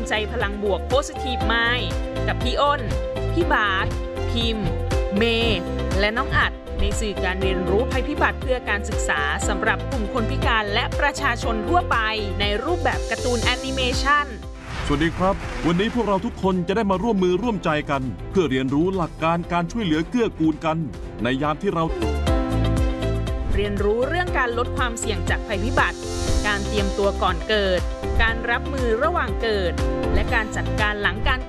ใจพลังบวก Positive Mind กับพี่อ้น พี่บาสพิมพ์ เมย์และน้องอัดในสื่อการเรียนรู้ภัยพิบัติเพื่อการศึกษาสำหรับกลุ่มคนพิการและประชาชนทั่วไปในรูปแบบการ์ตูนแอนิเมชันสวัสดีครับวันนี้พวกเราทุกคนจะได้มาร่วมมือร่วมใจกันเพื่อเรียนรู้หลักการการช่วยเหลือเกื้อกูลกันในยามที่เราเรียนรู้เรื่องการลดความเสี่ยงจากภัยพิบัติการเตรียมตัวก่อนเกิดการรับมือระหว่างเกิดและการจัดการหลังการ